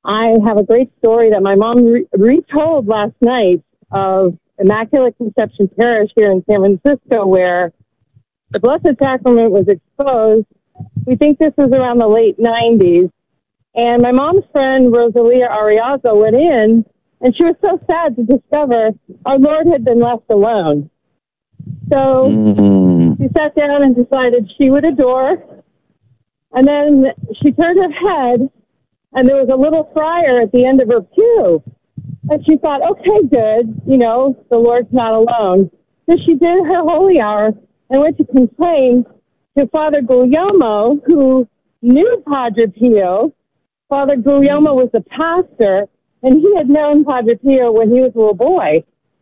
I have a great story that my mom retold last night of Immaculate Conception Parish here in San Francisco, where the Blessed Sacrament was exposed. We think this was around the late 90s. And my mom's friend, Rosalia Arriaga, went in, and she was so sad to discover our Lord had been left alone. So she sat down and decided she would adore. And then she turned her head, and there was a little friar at the end of her pew. And she thought, okay, good, the Lord's not alone. So she did her holy hour and went to complain to Father Guglielmo, who knew Padre Pio. Father Guglielmo was the pastor, and he had known Padre Pio when he was a little boy.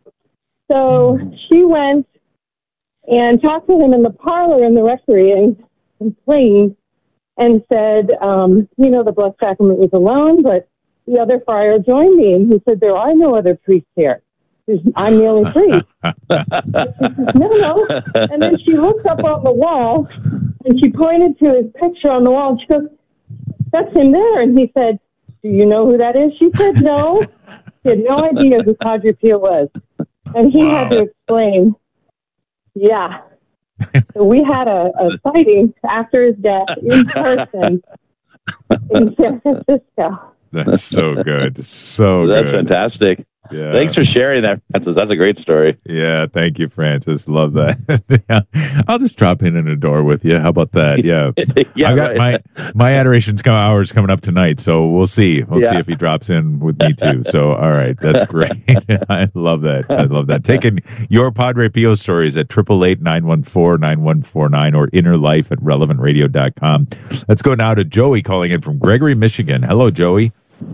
So she went and talked to him in the parlor in the rectory and complained and said, the Blessed Sacrament was alone, but the other friar joined me. And he said, there are no other priests here. I'm the only priest. No. And then she looked up on the wall, and she pointed to his picture on the wall, and she goes, that's him there. And he said, do you know who that is? She said, no. She had no idea who Padre Pio was. And he had to explain, yeah. So we had a sighting after his death in person in San Francisco. That's so good. So That's good. Fantastic. Yeah. Thanks for sharing that, Francis. That's a great story. Yeah, thank you, Francis. Love that. I'll just drop in a door with you. How about that? Yeah. I've got my adorations hours coming up tonight, so we'll see. We'll see if he drops in with me too. So, all right, that's great. I love that. Taking your Padre Pio stories at 888-914-9149 or innerlife@relevantradio.com. Let's go now to Joey calling in from Gregory, Michigan. Hello, Joey.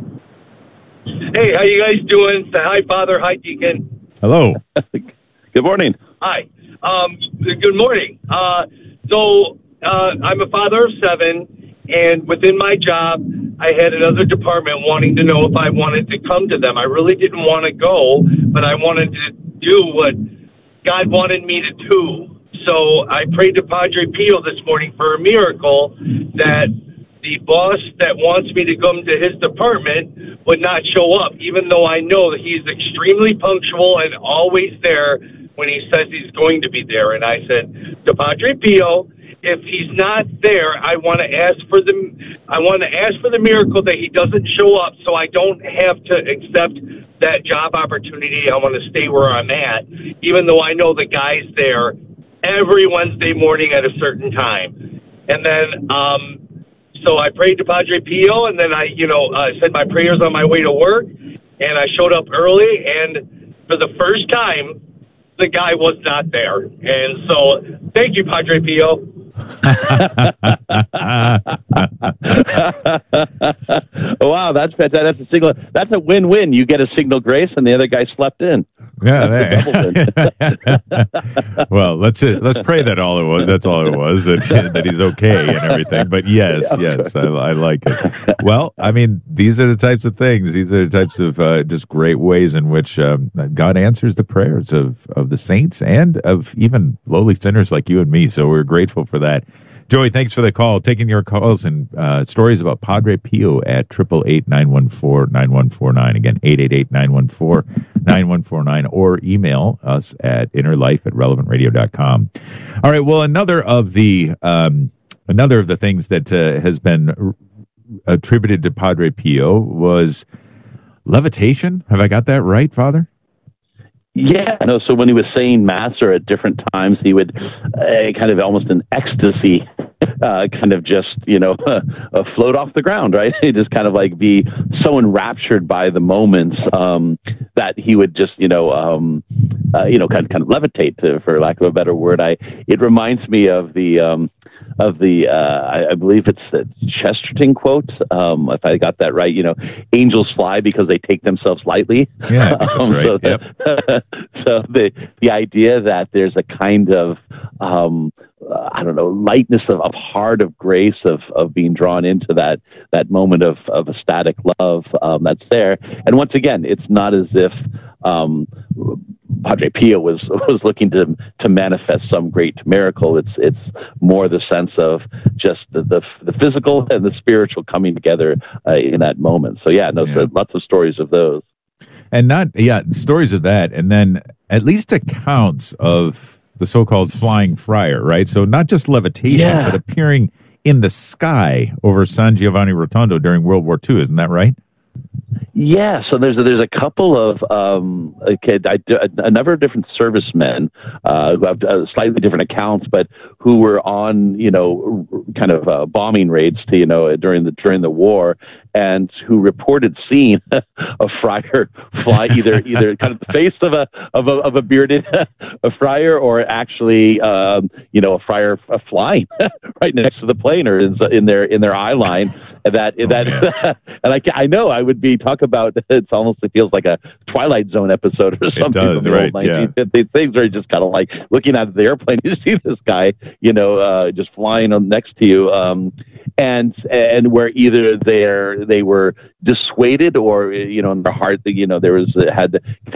Hey, how you guys doing? Hi, Father. Hi, Deacon. Hello. Good morning. Hi. Good morning. So I'm a father of 7, and within my job, I had another department wanting to know if I wanted to come to them. I really didn't want to go, but I wanted to do what God wanted me to do. So I prayed to Padre Pio this morning for a miracle that the boss that wants me to come to his department would not show up, even though I know that he's extremely punctual and always there when he says he's going to be there. And I said to Padre Pio, if he's not there, I want to ask for the miracle that he doesn't show up, so I don't have to accept that job opportunity. I want to stay where I'm at, even though I know the guy's there every Wednesday morning at a certain time. And then so I prayed to Padre Pio, and then I said my prayers on my way to work, and I showed up early, and for the first time, the guy was not there. And so, thank you, Padre Pio. Wow, that's fantastic. That's a win-win. You get a signal grace, and the other guy slept in. Yeah. Well, let's pray that all it was. That's all it was. That he's okay and everything. But yes, I like it. Well, I mean, these are the types of things. These are the types of just great ways in which God answers the prayers of the saints and of even lowly sinners like you and me. So we're grateful for that. Joey, thanks for the call. Taking your calls and stories about Padre Pio at 888-914-9149. Again, 888-914-9149, or email us at innerlife@relevantradio.com. All right. Well, another of the things that has been attributed to Padre Pio was levitation. Have I got that right, Father? Yeah, no. So when he was saying Mass or at different times, he would kind of almost in ecstasy, kind of just float off the ground, right? He'd just kind of like be so enraptured by the moments that he would just kind of levitate, for lack of a better word. It reminds me of the I believe it's the Chesterton quote, if I got that right, angels fly because they take themselves lightly. Yeah, that's right. So the idea that there's a kind of, lightness of heart, of grace, of being drawn into that moment of ecstatic love that's there. And once again, it's not as if Padre Pio was looking to manifest some great miracle. It's more the sense of just the physical and the spiritual coming together in that moment. So lots of stories of those. And stories of that, and then at least accounts of the so-called flying friar, right? So not just levitation, but appearing in the sky over San Giovanni Rotondo during World War II. Isn't that right? Yeah, so there's a couple of a number of different servicemen who have slightly different accounts, but who were on kind of bombing raids to during the war, and who reported seeing a friar fly either kind of the face of a bearded a friar, or actually a friar flying right next to the plane or in their eye line. And I know I would be talk about it feels like a Twilight Zone episode or something. It does, from the old 1950s things where you just kind of like looking at the airplane, you see this guy, just flying on next to you, and where either they were dissuaded or in their heart there was had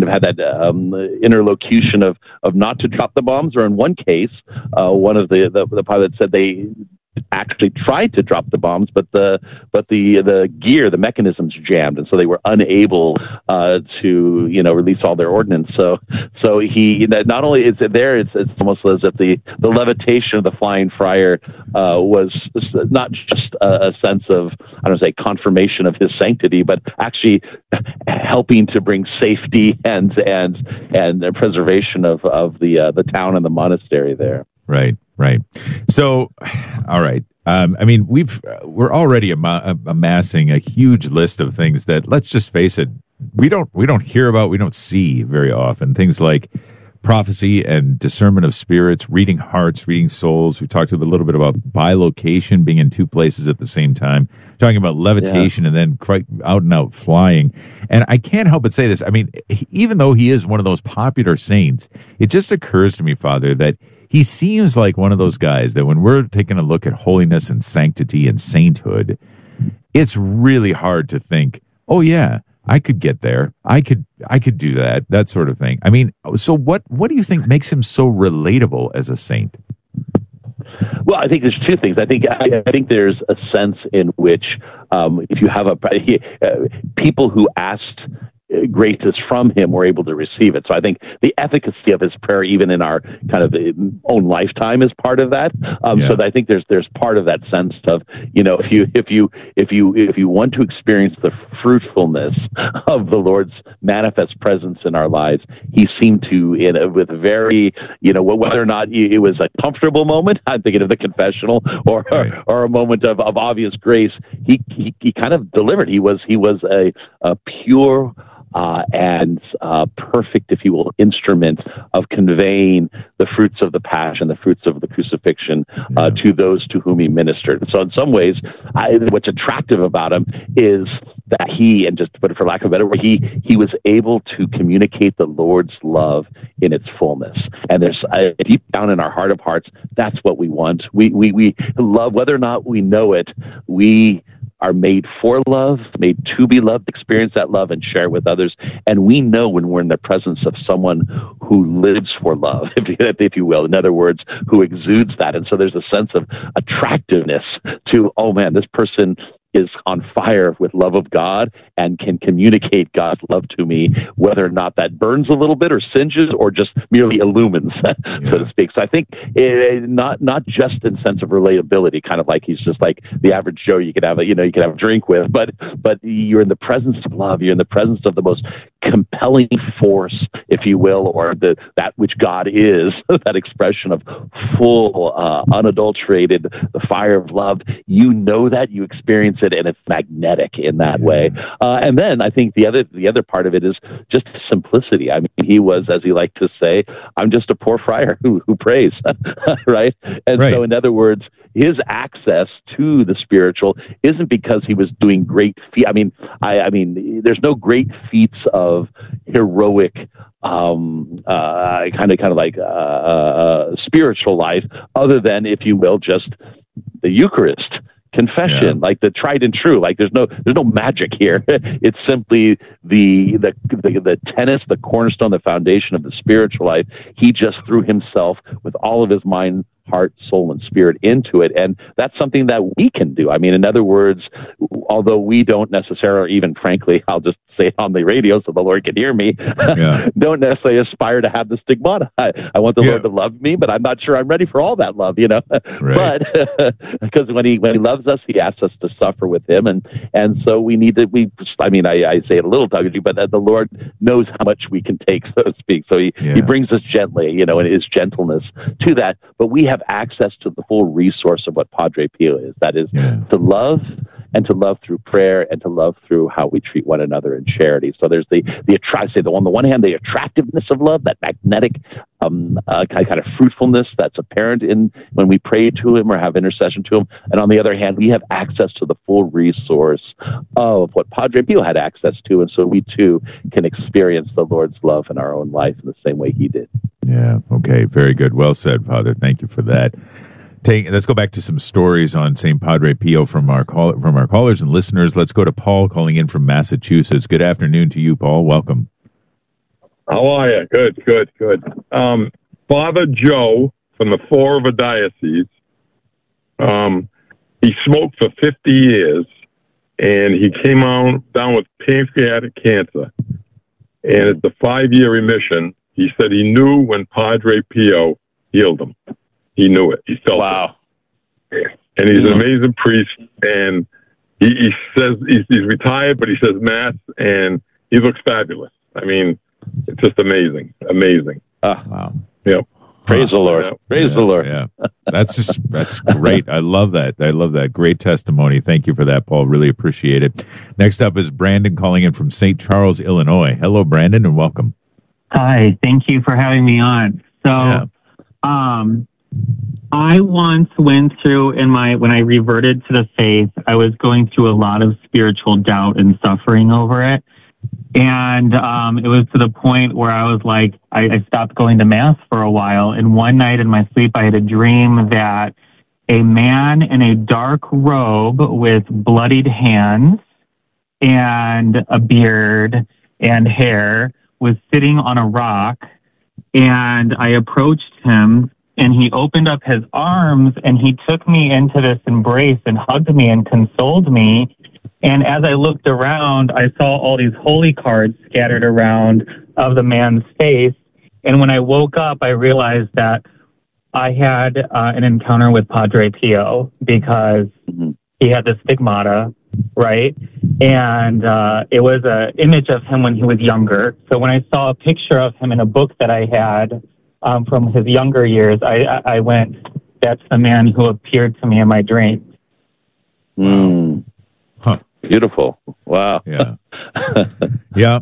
that interlocution of not to drop the bombs, or in one case one of the pilots said they actually tried to drop the bombs, but the gear, the mechanisms jammed, and so they were unable to release all their ordnance. So he not only is it there, it's almost as if the levitation of the flying friar was not just a sense of confirmation of his sanctity, but actually helping to bring safety and preservation of the town and the monastery there. Right. So, all right. We're already amassing a huge list of things that, let's just face it, we don't hear about, we don't see very often. Things like prophecy and discernment of spirits, reading hearts, reading souls. We talked a little bit about bilocation, being in two places at the same time, talking about levitation, and then quite out and out flying. And I can't help but say this. Even though he is one of those popular saints, it just occurs to me, Father, that he seems like one of those guys that when we're taking a look at holiness and sanctity and sainthood, it's really hard to think, oh yeah, I could get there. I could do that sort of thing. So what do you think makes him so relatable as a saint? Well, I think there's two things. I think there's a sense in which if you have people who asked graces from him were able to receive it. So I think the efficacy of his prayer, even in our kind of own lifetime, is part of that. So I think there's part of that sense of if you want to experience the fruitfulness of the Lord's manifest presence in our lives, he seemed to with very whether or not it was a comfortable moment, I'm thinking of the confessional, or a moment of obvious grace, he kind of delivered. He was a pure and perfect, if you will, instrument of conveying the fruits of the passion, the fruits of the crucifixion to those to whom he ministered. So in some ways, what's attractive about him is that he, and just to put it for lack of a better word, he was able to communicate the Lord's love in its fullness. And there's deep down in our heart of hearts, that's what we want. We love, whether or not we know it, we are made for love, made to be loved, experience that love and share it with others. And we know when we're in the presence of someone who lives for love, if you will, in other words, who exudes that. And so there's a sense of attractiveness to, oh man, this person is on fire with love of God and can communicate God's love to me, whether or not that burns a little bit or singes or just merely illumines, so to speak. So I think not just in sense of relatability, kind of like he's just like the average Joe you could have a drink with, but you're in the presence of love. You're in the presence of the most compelling force, if you will, or that which God is, that expression of full, unadulterated, the fire of love. You know that, you experience it, and it's magnetic in that way. And then I think the other part of it is just simplicity. I mean, he was, as he liked to say, I'm just a poor friar who prays, right? And so, in other words, his access to the spiritual isn't because he was doing great feats. I mean, there's no great feats of heroic kind of like spiritual life, other than, if you will, just the Eucharist confession, like the tried and true. Like there's no magic here. It's simply the tenets, the cornerstone, the foundation of the spiritual life. He just threw himself with all of his mind, heart, soul, and spirit into it. And that's something that we can do. I mean, in other words, although we don't necessarily, even frankly, I'll just say it on the radio so the Lord can hear me, don't necessarily aspire to have the stigmata. I want the Lord to love me, but I'm not sure I'm ready for all that love, you know. Right. But because when he loves us, he asks us to suffer with him. And so we need to, I say it a little tongue-in-cheek, but the Lord knows how much we can take, so to speak. So he brings us gently, you know, in his gentleness to that. But we have access to the full resource of what Padre Pio is. That is to love, and to love through prayer, and to love through how we treat one another in charity. So there's on the one hand, the attractiveness of love, that magnetic kind of fruitfulness that's apparent in when we pray to him or have intercession to him. And on the other hand, we have access to the full resource of what Padre Pio had access to. And so we too can experience the Lord's love in our own life in the same way he did. Yeah. Okay. Very good. Well said, Father. Thank you for that. Let's go back to some stories on St. Padre Pio from our callers and listeners. Let's go to Paul calling in from Massachusetts. Good afternoon to you, Paul. Welcome. How are you? Good. Father Joe from the Florida Diocese, he smoked for 50 years, and he came down with pancreatic cancer. And it's a 5-year remission. He said he knew when Padre Pio healed him. He knew it. He felt it. And he's an amazing priest. And he says he's retired, but he says Mass, and he looks fabulous. I mean, it's just amazing. Wow. Yep. Praise the Lord. Praise the Lord. Yeah. That's great. I love that. Great testimony. Thank you for that, Paul. Really appreciate it. Next up is Brandon calling in from St. Charles, Illinois. Hello, Brandon, and welcome. Hi. Thank you for having me on. So, I once went through when I reverted to the faith, I was going through a lot of spiritual doubt and suffering over it. And it was to the point where I was like, I stopped going to Mass for a while. And one night in my sleep, I had a dream that a man in a dark robe with bloodied hands and a beard and hair was sitting on a rock. And I approached him, and he opened up his arms, and he took me into this embrace and hugged me and consoled me. And as I looked around, I saw all these holy cards scattered around of the man's face. And when I woke up, I realized that I had an encounter with Padre Pio because he had the stigmata, right? And it was an image of him when he was younger. So when I saw a picture of him in a book that I had from his younger years, I went, that's the man who appeared to me in my dreams. Beautiful. Wow. Yeah. Yeah.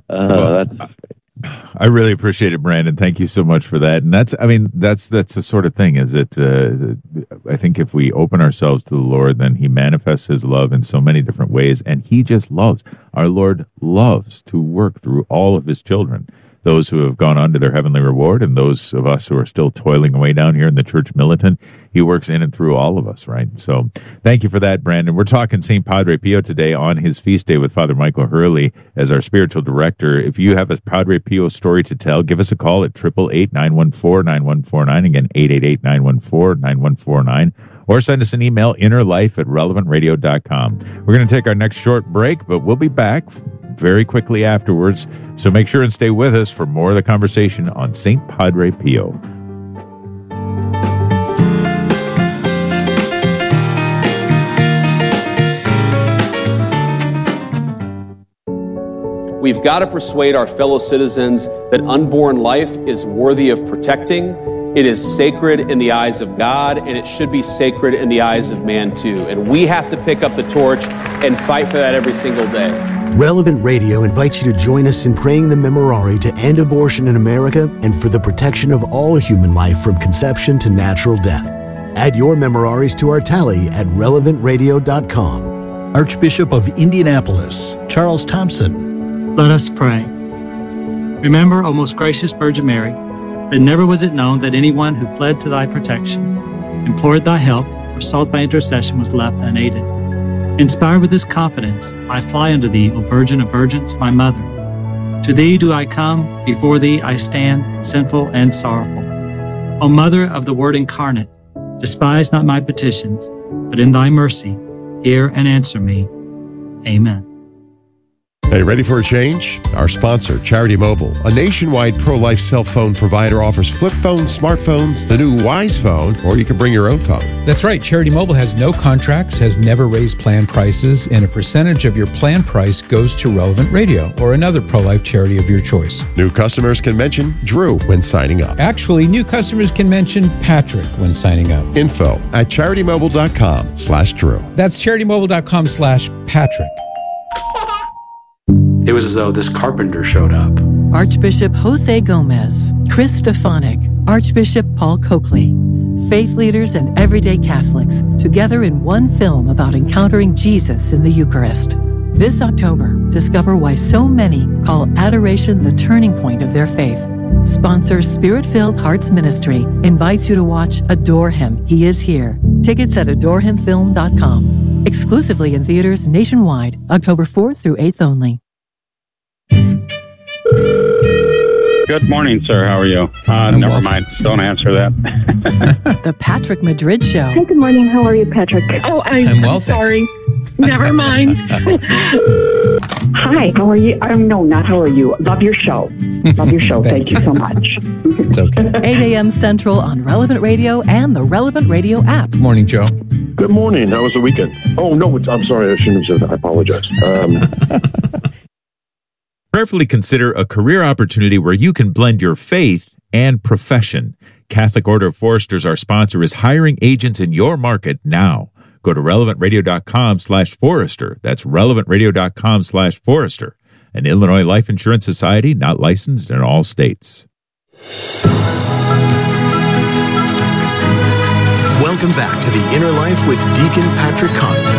I really appreciate it, Brandon. Thank you so much for that. And that's the sort of thing, is it? I think if we open ourselves to the Lord, then he manifests his love in so many different ways. And he just loves. Our Lord loves to work through all of his children, those who have gone on to their heavenly reward, and those of us who are still toiling away down here in the church militant. He works in and through all of us, right? So thank you for that, Brandon. We're talking St. Padre Pio today on his feast day with Father Michael Hurley as our spiritual director. If you have a Padre Pio story to tell, give us a call at 888-914-9149. Again, 888-914-9149. Or send us an email, innerlife@relevantradio.com. We're going to take our next short break, but we'll be back very quickly afterwards. So make sure and stay with us for more of the conversation on St. Padre Pio. We've got to persuade our fellow citizens that unborn life is worthy of protecting. It is sacred in the eyes of God, and it should be sacred in the eyes of man too. And we have to pick up the torch and fight for that every single day. Relevant Radio invites you to join us in praying the Memorare to end abortion in America and for the protection of all human life from conception to natural death. Add your Memoraries to our tally at relevantradio.com. Archbishop of Indianapolis, Charles Thompson. Let us pray. Remember, O most gracious Virgin Mary, that never was it known that anyone who fled to thy protection, implored thy help, or sought thy intercession was left unaided. Inspired with this confidence, I fly unto thee, O Virgin of Virgins, my mother. To thee do I come, before thee I stand, sinful and sorrowful. O Mother of the Word incarnate, despise not my petitions, but in thy mercy, hear and answer me. Amen. Hey, ready for a change? Our sponsor, Charity Mobile, a nationwide pro-life cell phone provider, offers flip phones, smartphones, the new Wise phone, or you can bring your own phone. That's right. Charity Mobile has no contracts, has never raised plan prices, and a percentage of your plan price goes to Relevant Radio or another pro-life charity of your choice. New customers can mention Drew when signing up. Actually, new customers can mention Patrick when signing up. Info at CharityMobile.com/Drew. That's CharityMobile.com/Patrick. It was as though this carpenter showed up. Archbishop Jose Gomez, Chris Stefanik, Archbishop Paul Coakley, faith leaders and everyday Catholics together in one film about encountering Jesus in the Eucharist. This October, discover why so many call adoration the turning point of their faith. Sponsor Spirit-Filled Hearts Ministry invites you to watch Adore Him, He Is Here. Tickets at adorehimfilm.com. Exclusively in theaters nationwide, October 4th through 8th only. Good morning, sir. How are you? Never mind. Don't answer that. The Patrick Madrid Show. Hey, good morning. How are you, Patrick? Oh, I'm well, sorry. Never mind. Hi, how are you? No, not how are you. Love your show. Love your show. Thank you so much. It's okay. 8 a.m. Central on Relevant Radio and the Relevant Radio app. Good morning, Joe. Good morning. How was the weekend? Oh, no, I'm sorry. I shouldn't have said that. I apologize. Prayerfully consider a career opportunity where you can blend your faith and profession. Catholic Order of Foresters, our sponsor, is hiring agents in your market now. Go to relevantradio.com/Forester. That's relevantradio.com/Forester. An Illinois Life Insurance Society, not licensed in all states. Welcome back to The Inner Life with Deacon Patrick Conley.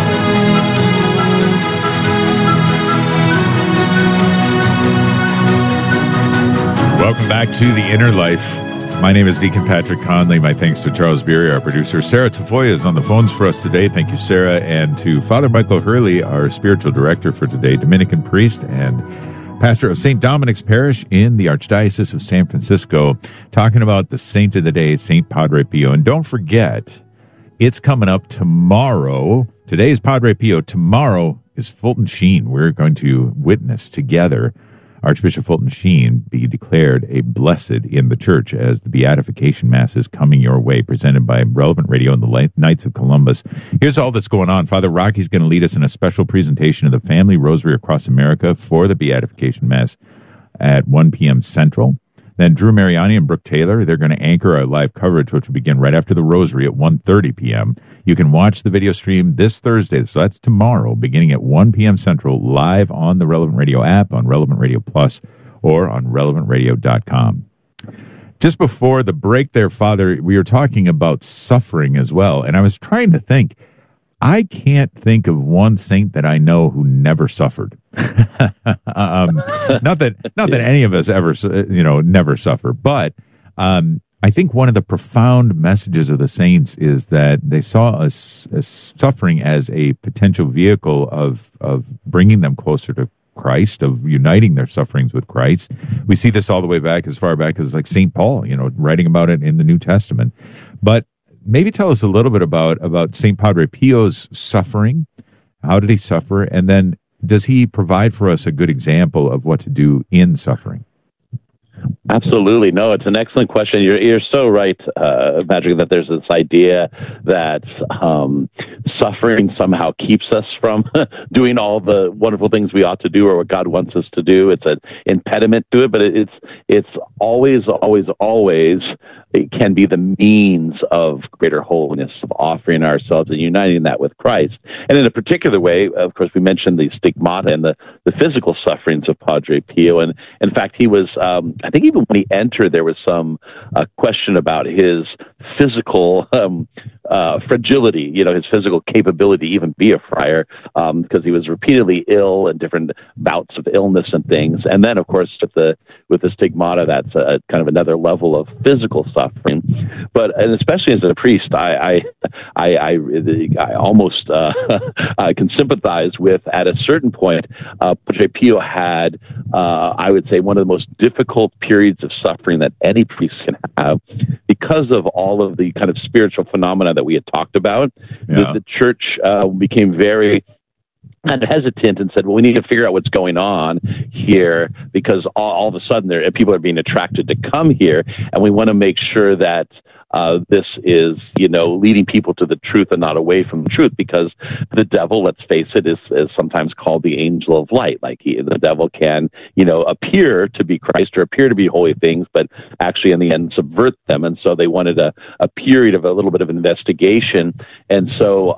Welcome back to The Inner Life. My name is Deacon Patrick Conley. My thanks to Charles Beery, our producer. Sarah Tafoya is on the phones for us today. Thank you, Sarah. And to Father Michael Hurley, our spiritual director for today, Dominican priest and pastor of St. Dominic's Parish in the Archdiocese of San Francisco, talking about the saint of the day, St. Padre Pio. And don't forget, it's coming up tomorrow. Today is Padre Pio. Tomorrow is Fulton Sheen. We're going to witness together Archbishop Fulton Sheen be declared a blessed in the church as the Beatification Mass is coming your way, presented by Relevant Radio and the Knights of Columbus. Here's all that's going on. Father Rocky's going to lead us in a special presentation of the Family Rosary across America for the Beatification Mass at 1 p.m. Central. Then Drew Mariani and Brooke Taylor, they're going to anchor our live coverage, which will begin right after the Rosary at 1:30 p.m. You can watch the video stream this Thursday, so that's tomorrow, beginning at 1 p.m. Central, live on the Relevant Radio app, on Relevant Radio Plus, or on relevantradio.com. Just before the break there, Father, we were talking about suffering as well, and I was trying to think, I can't think of one saint that I know who never suffered. Not that any of us ever, never suffer, but I think one of the profound messages of the saints is that they saw us as suffering as a potential vehicle of bringing them closer to Christ, of uniting their sufferings with Christ. We see this all the way back, as far back as like St. Paul, writing about it in the New Testament. But maybe tell us a little bit about St. Padre Pio's suffering. How did he suffer? And then does he provide for us a good example of what to do in suffering? Absolutely. No, it's an excellent question. You're so right, Patrick, that there's this idea that suffering somehow keeps us from doing all the wonderful things we ought to do or what God wants us to do. It's an impediment to it, but it's always it can be the means of greater holiness, of offering ourselves and uniting that with Christ. And in a particular way, of course, we mentioned the stigmata and the physical sufferings of Padre Pio. And in fact, he was, I think even when he entered, there was some question about his physical fragility, his physical capability to even be a friar, because he was repeatedly ill and different bouts of illness and things. And then, of course, with the stigmata, that's kind of another level of physical suffering. and especially as a priest, I almost I can sympathize with. At a certain point, Padre Pio had, I would say, one of the most difficult periods of suffering that any priest can have, because of all of the kind of spiritual phenomena that we had talked about. The church became very kind of hesitant and said, well, we need to figure out what's going on here, because all of a sudden people are being attracted to come here, and we want to make sure that this is, leading people to the truth and not away from the truth, because the devil, let's face it, is sometimes called the angel of light. Like the devil can, appear to be Christ or appear to be holy things, but actually in the end subvert them. And so they wanted a period of a little bit of investigation. And so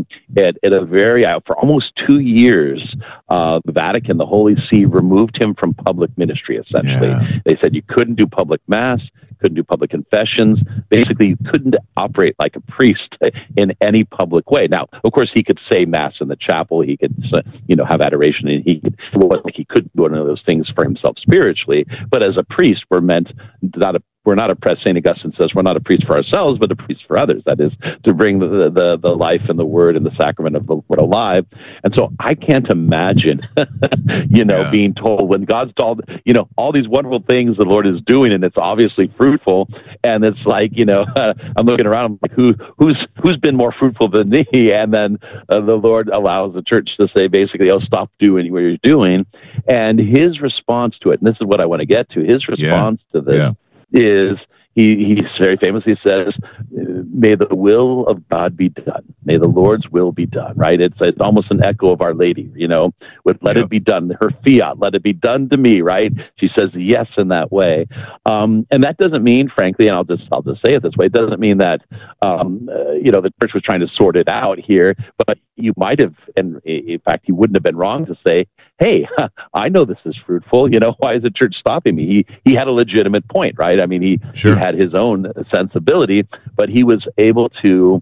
for almost 2 years, the Vatican, the Holy See, removed him from public ministry, essentially. Yeah. They said you couldn't do public mass, couldn't do public confessions. Basically, you couldn't operate like a priest in any public way. Now, of course, he could say mass in the chapel. He could, have adoration, and he couldn't do one of those things for himself spiritually. But as a priest, we're not a priest. St. Augustine says we're not a priest for ourselves, but a priest for others. That is to bring the life and the word and the sacrament of the Lord alive. And so I can't imagine, being told when God's told, all these wonderful things the Lord is doing, and it's obviously fruitful. And it's like, I'm looking around, I'm like, who's been more fruitful than me? And then the Lord allows the church to say, basically, stop doing what you're doing. And his response to it, and this is what I want to get to, his response to this is, he very famously says, may the will of God be done. May the Lord's will be done, right? It's almost an echo of Our Lady, with let it be done, her fiat, let it be done to me, right? She says yes in that way. And that doesn't mean, frankly, and I'll just say it this way, it doesn't mean that, the church was trying to sort it out here, but you might have, and in fact, you wouldn't have been wrong to say, hey, I know this is fruitful. Why is the church stopping me? He had a legitimate point, right? I mean, he had his own sensibility, but he was able to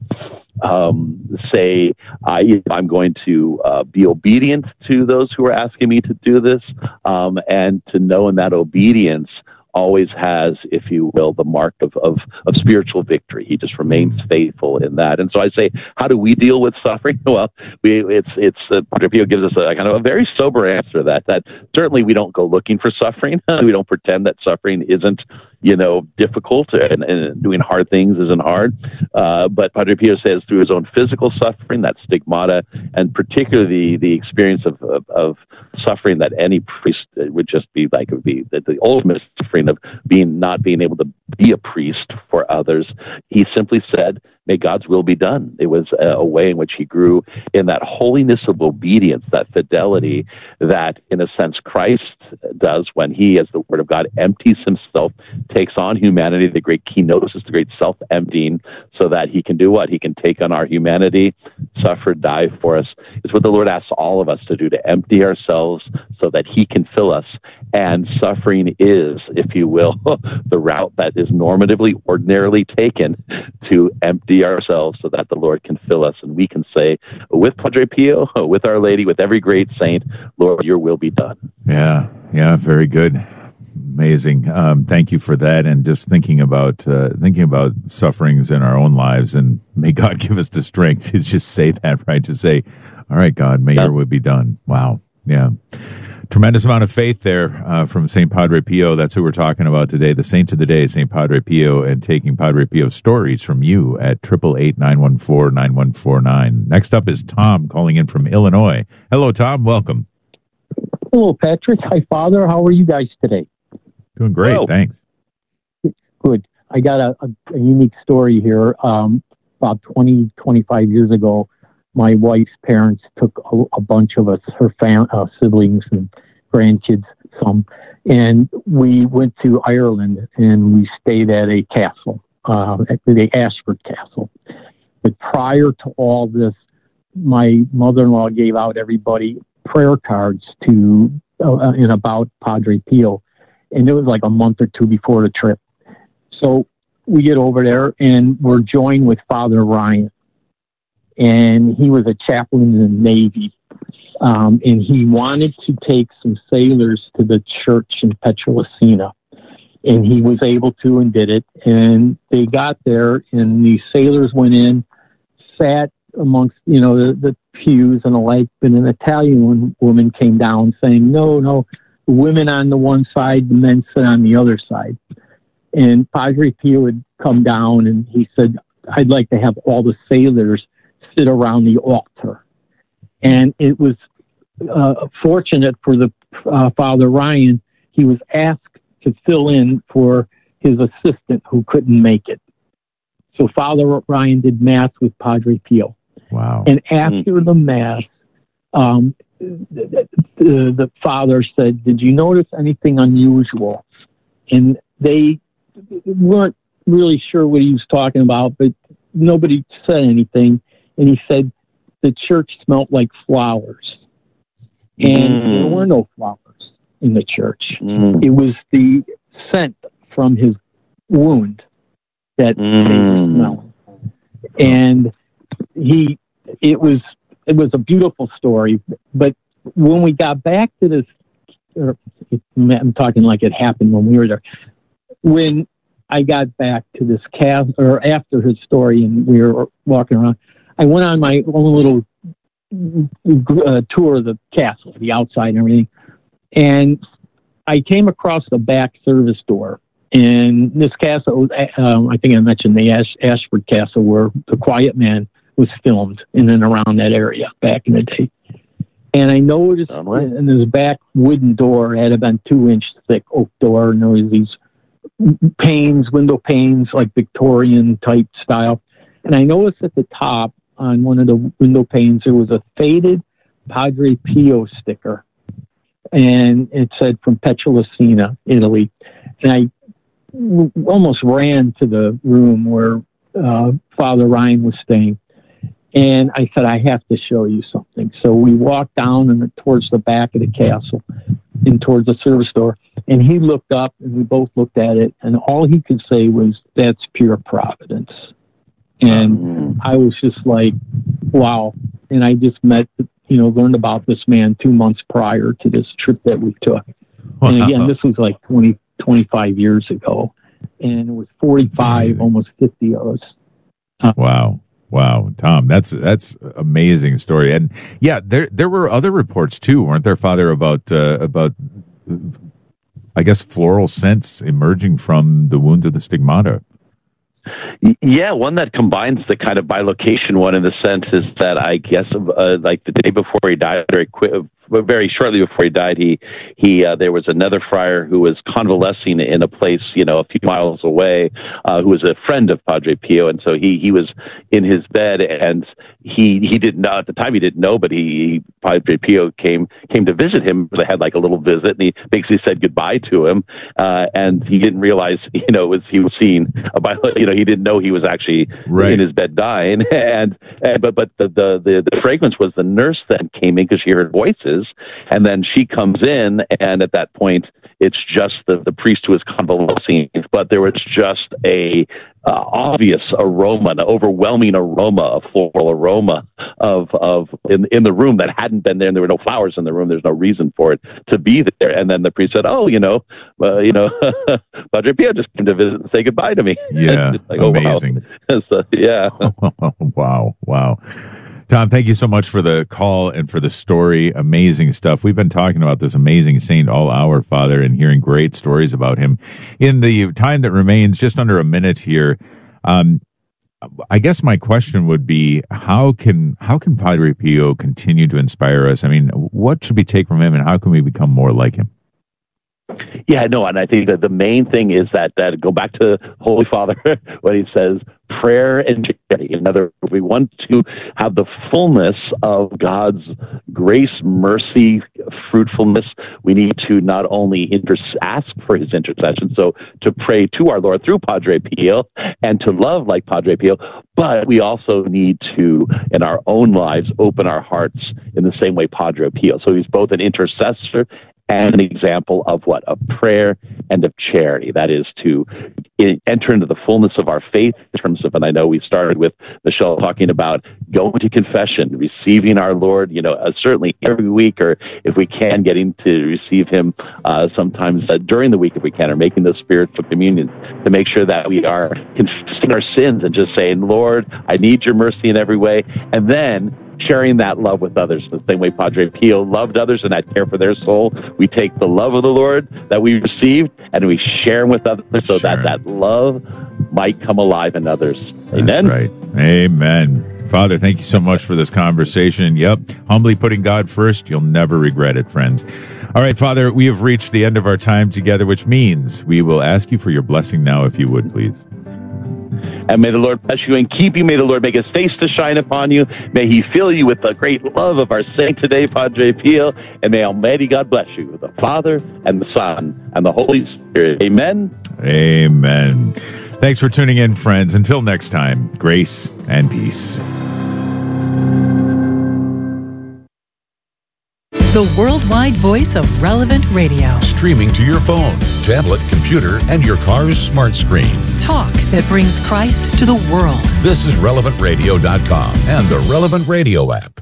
say, I'm going to be obedient to those who are asking me to do this, and to know in that obedience always has, if you will, the mark of spiritual victory. He just remains faithful in that. And so I say, how do we deal with suffering? Well, Padre Pio gives us a kind of a very sober answer to that certainly we don't go looking for suffering. We don't pretend that suffering isn't, difficult, and doing hard things isn't hard. But Padre Pio says through his own physical suffering, that stigmata, and particularly the experience of suffering that any priest would just be like, it would be the ultimate suffering of not being able to be a priest for others. He simply said, may God's will be done. It was a way in which he grew in that holiness of obedience, that fidelity that, in a sense, Christ does when he, as the Word of God, empties himself, takes on humanity, the great kenosis, the great self-emptying, so that he can do what? He can take on our humanity, suffer, die for us. It's what the Lord asks all of us to do, to empty ourselves so that he can fill us. And suffering is, if you will, the route that is normatively, ordinarily taken to empty ourselves so that the Lord can fill us. And we can say, with Padre Pio, with Our Lady, with every great saint, Lord, your will be done. Yeah, very good. Amazing. Thank you for that. And just thinking about sufferings in our own lives, and may God give us the strength to just say that, right? To say, all right, God, may your will be done. Wow. Yeah. Tremendous amount of faith there from St. Padre Pio. That's who we're talking about today. The saint of the day, St. Padre Pio, and taking Padre Pio's stories from you at 888-914-9149. Next up is Tom calling in from Illinois. Hello, Tom. Welcome. Hello, Patrick. Hi, Father. How are you guys today? Doing great. Hello. Thanks. Good. I got a unique story here. About 25 years ago, my wife's parents took a bunch of us, her siblings and grandkids, and we went to Ireland, and we stayed at a castle, at the Ashford Castle. But prior to all this, my mother-in-law gave out everybody prayer cards and about Padre Pio, and it was like a month or two before the trip. So we get over there, and we're joined with Father Ryan. And he was a chaplain in the Navy, and he wanted to take some sailors to the church in Petrolacina. And he was able to and did it. And they got there, and these sailors went in, sat amongst, the pews and the like, but an Italian woman came down saying, no, the women on the one side, the men sit on the other side. And Padre Pio had come down, and he said, I'd like to have all the sailors sit around the altar. And it was fortunate for the Father Ryan. He was asked to fill in for his assistant who couldn't make it. So Father Ryan did Mass with Padre Pio. Wow. And after the Mass, the father said, did you notice anything unusual? And they weren't really sure what he was talking about, but nobody said anything. And he said, the church smelled like flowers. And there were no flowers in the church. It was the scent from his wound that they smelled. And it was a beautiful story. But when we got back to this, I'm talking like it happened when we were there. When I got back to this or after his story, and we were walking around, I went on my own little tour of the castle, the outside and everything. And I came across the back service door. And this castle, I think I mentioned the Ashford Castle, where The Quiet Man was filmed in and around that area back in the day. And I noticed in this back wooden door, it had been 2-inch thick oak door, and there was these window panes, like Victorian type style. And I noticed at the top on one of the window panes, there was a faded Padre Pio sticker. And it said from Petrolacina, Italy. And I almost ran to the room where Father Ryan was staying. And I said, I have to show you something. So we walked down and towards the back of the castle and towards the service door. And he looked up, and we both looked at it. And all he could say was, that's pure providence. And I was just like, wow. And I just learned about this man 2 months prior to this trip that we took. And again, this was like 25 years ago. And it was 45, almost 50 of us. Wow, Tom, that's amazing story. And yeah, there were other reports too, weren't there, Father, about I guess floral scents emerging from the wounds of the stigmata. Yeah, one that combines the kind of bilocation one in the sense is that I guess like the day before he died, very shortly before he died, there was another friar who was convalescing in a place, a few miles away, who was a friend of Padre Pio, and so he was in his bed, and he didn't know at the time. He didn't know, but Padre Pio came to visit him. They had like a little visit, and he basically said goodbye to him, and he didn't realize, he was seeing he didn't know he was actually in his bed dying, but the fragrance was the nurse then came in because she heard voices. And then she comes in, and at that point, it's just the priest who is convalescing. But there was just a obvious aroma, an overwhelming aroma, a floral aroma in the room that hadn't been there. And there were no flowers in the room. There's no reason for it to be there. And then the priest said, Padre Pio just came to visit and say goodbye to me. Yeah, like, amazing. Oh, wow. So, yeah. Wow. Tom, thank you so much for the call and for the story. Amazing stuff. We've been talking about this amazing saint all hour, Father, and hearing great stories about him. In the time that remains, just under a minute here, I guess my question would be, how can Padre Pio continue to inspire us? I mean, what should we take from him, and how can we become more like him? Yeah, no, and I think that the main thing is that go back to Holy Father when he says prayer and charity. In other words, we want to have the fullness of God's grace, mercy, fruitfulness. We need to not only ask for his intercession, so to pray to our Lord through Padre Pio and to love like Padre Pio, but we also need to, in our own lives, open our hearts in the same way Padre Pio. So he's both an intercessor and an example of what? Of prayer and of charity. That is to enter into the fullness of our faith in terms of, and I know we started with Michelle talking about going to confession, receiving our Lord, certainly every week, or if we can, getting to receive Him sometimes during the week if we can, or making the spiritual communion to make sure that we are confessing our sins and just saying, Lord, I need your mercy in every way. And then sharing that love with others. The same way Padre Pio loved others and had care for their soul, we take the love of the Lord that we received and we share them with others so that that love might come alive in others. Amen? That's right. Amen. Father, thank you so much for this conversation. Yep. Humbly putting God first, you'll never regret it, friends. All right, Father, we have reached the end of our time together, which means we will ask you for your blessing now, if you would, please. And may the Lord bless you and keep you. May the Lord make His face to shine upon you. May He fill you with the great love of our saint today, Padre Pio. And may Almighty God bless you, the Father and the Son and the Holy Spirit. Amen. Amen. Thanks for tuning in, friends. Until next time, grace and peace. The worldwide voice of Relevant Radio. Streaming to your phone, tablet, computer, and your car's smart screen. Talk that brings Christ to the world. This is RelevantRadio.com and the Relevant Radio app.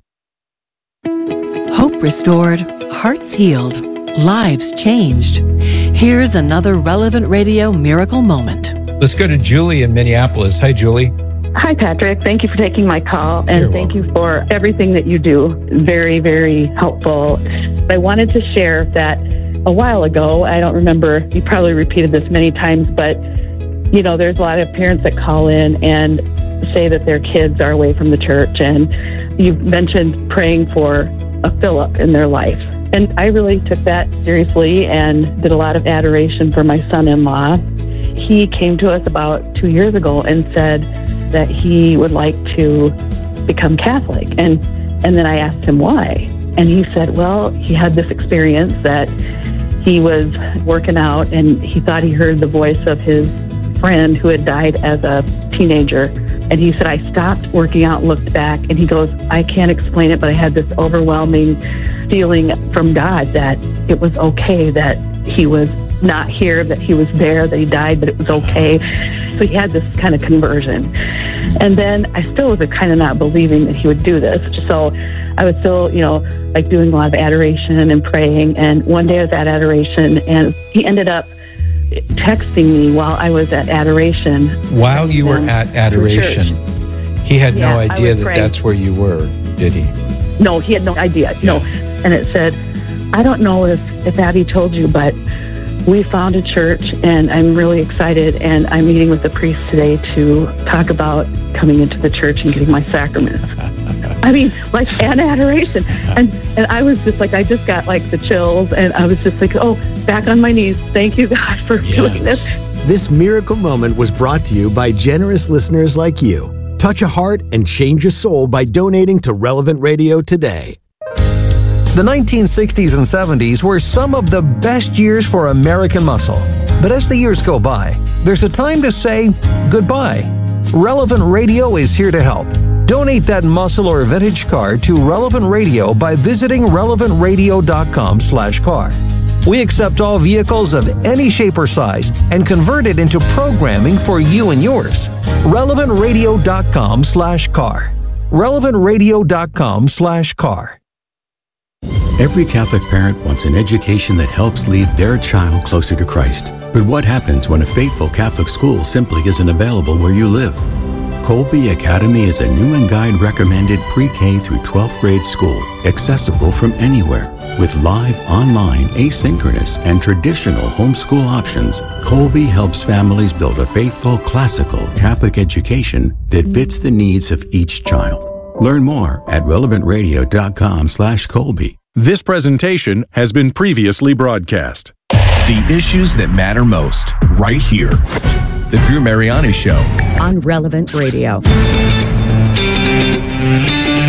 Hope restored, hearts healed, lives changed. Here's another Relevant Radio miracle moment. Let's go to Julie in Minneapolis. Hi, Julie. Hi, Patrick. Thank you for taking my call, and thank you for everything that you do. Very, very helpful. I wanted to share that a while ago, I don't remember, you probably repeated this many times, but, there's a lot of parents that call in and say that their kids are away from the church, and you've mentioned praying for a fill-up in their life. And I really took that seriously and did a lot of adoration for my son-in-law. He came to us about 2 years ago and said that he would like to become Catholic. And then I asked him why. And he said, well, he had this experience that he was working out and he thought he heard the voice of his friend who had died as a teenager. And he said, I stopped working out, looked back, and he goes, I can't explain it, but I had this overwhelming feeling from God that it was okay that he was not here, that he was there, that he died, but it was okay. So he had this kind of conversion. And then I still was kind of not believing that he would do this. So I was still, doing a lot of adoration and praying. And one day I was at adoration and he ended up texting me while I was at adoration. While you were at adoration, he had no idea that that's where you were, did he? No, he had no idea. Yeah. No. And it said, I don't know if Abby told you, but we found a church and I'm really excited, and I'm meeting with the priest today to talk about coming into the church and getting my sacraments. I mean, an adoration. And I was just I just got the chills, and I was just back on my knees. Thank you, God, for doing this. This miracle moment was brought to you by generous listeners like you. Touch a heart and change a soul by donating to Relevant Radio today. The 1960s and 70s were some of the best years for American muscle. But as the years go by, there's a time to say goodbye. Relevant Radio is here to help. Donate that muscle or vintage car to Relevant Radio by visiting relevantradio.com/car. We accept all vehicles of any shape or size and convert it into programming for you and yours. relevantradio.com/car. relevantradio.com/car. Every Catholic parent wants an education that helps lead their child closer to Christ. But what happens when a faithful Catholic school simply isn't available where you live? Colby Academy is a Newman Guide recommended pre-K through 12th grade school, accessible from anywhere. With live, online, asynchronous, and traditional homeschool options, Colby helps families build a faithful, classical Catholic education that fits the needs of each child. Learn more at relevantradio.com/Colby. This presentation has been previously broadcast. The issues that matter most, right here. The Drew Mariani Show. On Relevant Radio.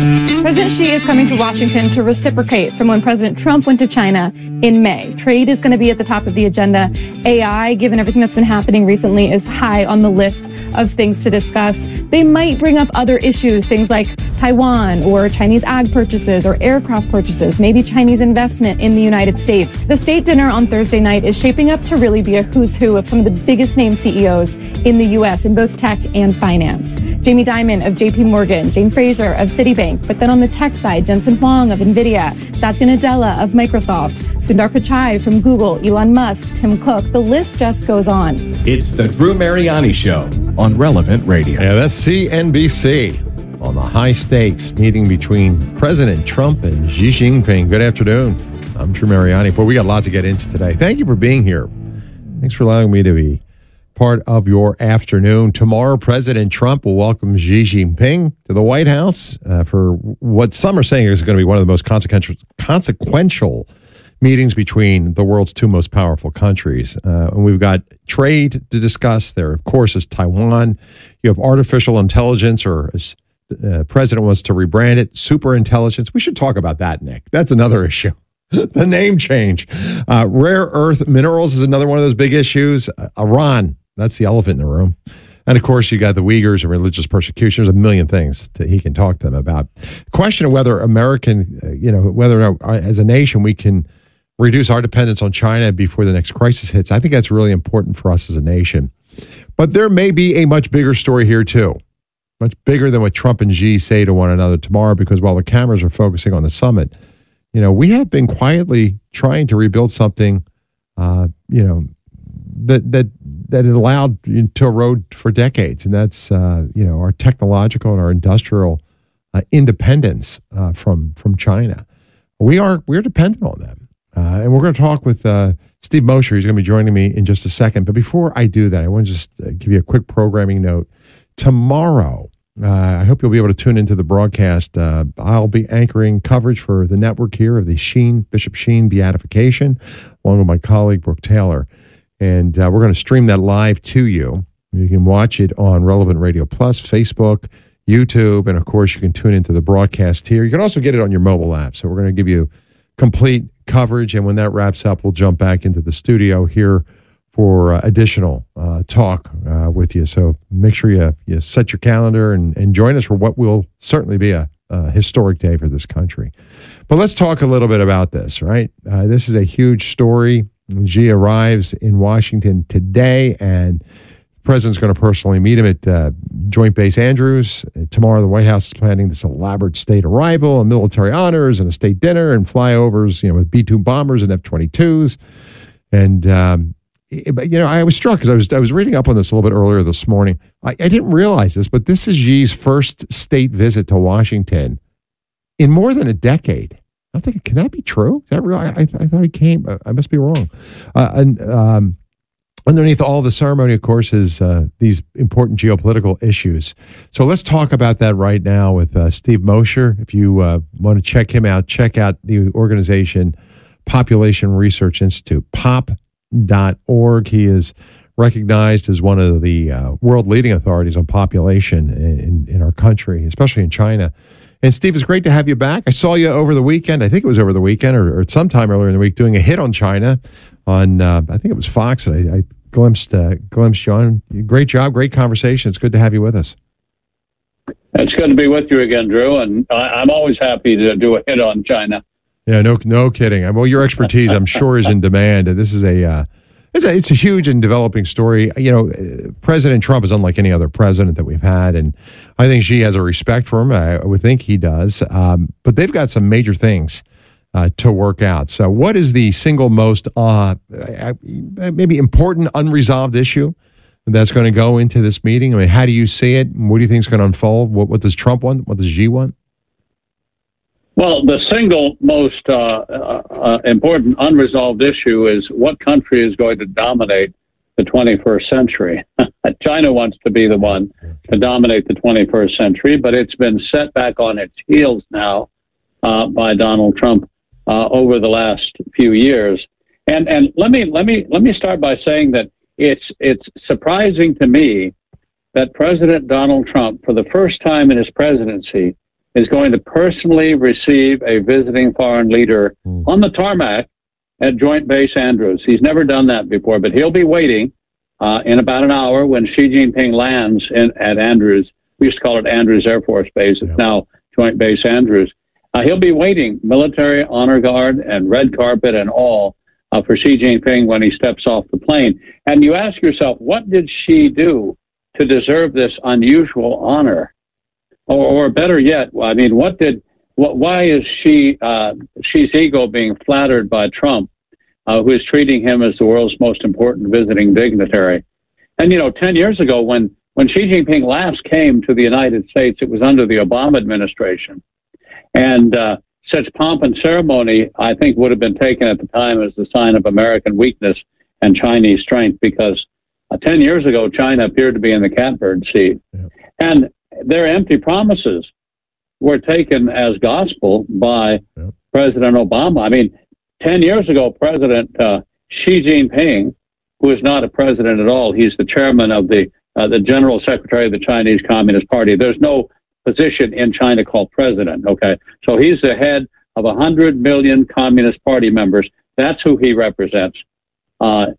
President Xi is coming to Washington to reciprocate from when President Trump went to China in May. Trade is going to be at the top of the agenda. AI, given everything that's been happening recently, is high on the list of things to discuss. They might bring up other issues, things like Taiwan or Chinese ag purchases or aircraft purchases, maybe Chinese investment in the United States. The state dinner on Thursday night is shaping up to really be a who's who of some of the biggest name CEOs in the U.S. in both tech and finance. Jamie Dimon of JP Morgan, Jane Fraser of Citibank, but then on the tech side, Jensen Huang of NVIDIA, Satya Nadella of Microsoft, Sundar Pichai from Google, Elon Musk, Tim Cook, the list just goes on. It's the Drew Mariani Show on Relevant Radio. Yeah, that's CNBC on the high stakes meeting between President Trump and Xi Jinping. Good afternoon. I'm Drew Mariani. Boy, we got a lot to get into today. Thank you for being here. Thanks for allowing me to be part of your afternoon. Tomorrow, President Trump will welcome Xi Jinping to the White House for what some are saying is going to be one of the most consequential meetings between the world's two most powerful countries. And we've got trade to discuss. There, of course, is Taiwan. You have artificial intelligence, or as President wants to rebrand it, super intelligence. We should talk about that, Nick. That's another issue. The name change. Rare earth minerals is another one of those big issues. Iran, that's the elephant in the room. And of course, you got the Uyghurs and religious persecution. There's a million things that he can talk to them about. The question of whether whether or not as a nation we can reduce our dependence on China before the next crisis hits, I think that's really important for us as a nation. But there may be a much bigger story here too. Much bigger than what Trump and Xi say to one another tomorrow, because while the cameras are focusing on the summit, we have been quietly trying to rebuild something, that had allowed to erode for decades, and that's our technological and our industrial independence from China. We're dependent on them, and we're going to talk with Steve Mosher. He's going to be joining me in just a second. But before I do that, I want to just give you a quick programming note. Tomorrow, I hope you'll be able to tune into the broadcast. I'll be anchoring coverage for the network here of the Bishop Sheen beatification, along with my colleague, Brooke Taylor. And we're going to stream that live to you. You can watch it on Relevant Radio Plus, Facebook, YouTube, and of course, you can tune into the broadcast here. You can also get it on your mobile app. So we're going to give you complete coverage. And when that wraps up, we'll jump back into the studio here for additional talk with you. So make sure you set your calendar and join us for what will certainly be a historic day for this country. But let's talk a little bit about this, right? This is a huge story. Xi arrives in Washington today, and the president's going to personally meet him at Joint Base Andrews. Tomorrow, the White House is planning this elaborate state arrival and military honors and a state dinner and flyovers, with B-2 bombers and F-22s. And I was struck because I was reading up on this a little bit earlier this morning. I didn't realize this, but this is Xi's first state visit to Washington in more than a decade. I'm thinking, can that be true? Is that real? I thought he came. I must be wrong. Underneath all the ceremony, of course, is these important geopolitical issues. So let's talk about that right now with Steve Mosher. If you want to check him out, check out the organization Population Research Institute, pop.org. He is recognized as one of the world leading authorities on population in our country, especially in China. And Steve, it's great to have you back. I saw you over the weekend. I think it was over the weekend or sometime earlier in the week doing a hit on China on, I think it was Fox. And I glimpsed you on. Great job. Great conversation. It's good to have you with us. It's good to be with you again, Drew. And I'm always happy to do a hit on China. Yeah, no kidding. Well, your expertise, I'm sure, is in demand. This is it's a huge and developing story. President Trump is unlike any other president that we've had, and I think Xi has a respect for him. I would think he does. But they've got some major things to work out. So what is the single most maybe important unresolved issue that's going to go into this meeting? I mean, how do you see it? What do you think is going to unfold? What does Trump want? What does Xi want? Well, the single most important unresolved issue is what country is going to dominate the 21st century. China wants to be the one to dominate the 21st century, but it's been set back on its heels now by Donald Trump over the last few years. And let me start by saying that it's surprising to me that President Donald Trump, for the first time in his presidency, is going to personally receive a visiting foreign leader on the tarmac at Joint Base Andrews. He's never done that before, but he'll be waiting in about an hour when Xi Jinping lands at Andrews. We used to call it Andrews Air Force Base. It's now Joint Base Andrews. He'll be waiting, military honor guard and red carpet and all, for Xi Jinping when he steps off the plane. And you ask yourself, what did Xi do to deserve this unusual honor? Or better yet, I mean, why is Xi's ego being flattered by Trump, who is treating him as the world's most important visiting dignitary? And, 10 years ago, when Xi Jinping last came to the United States, it was under the Obama administration. And such pomp and ceremony, I think, would have been taken at the time as the sign of American weakness and Chinese strength, because 10 years ago, China appeared to be in the catbird seat. Yeah. And their empty promises were taken as gospel by President Obama. I mean, 10 years ago, President Xi Jinping, who is not a president at all, he's the chairman of the General Secretary of the Chinese Communist Party. There's no position in China called president, okay? So he's the head of 100 million Communist Party members. That's who he represents, not